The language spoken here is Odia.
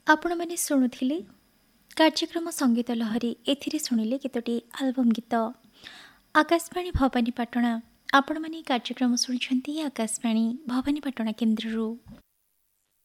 ଆପଣମାନେ ଶୁଣୁଥିଲେ କାର୍ଯ୍ୟକ୍ରମ ସଙ୍ଗୀତ ଲହରୀ। ଏଥିରେ ଶୁଣିଲେ କେତୋଟି ଆଲବମ୍ ଗୀତ। ଆକାଶବାଣୀ ଭବାନୀପାଟଣା। ଆପଣମାନେ କାର୍ଯ୍ୟକ୍ରମ ଶୁଣିଛନ୍ତି ଆକାଶବାଣୀ ଭବାନୀପାଟଣା କେନ୍ଦ୍ରରୁ।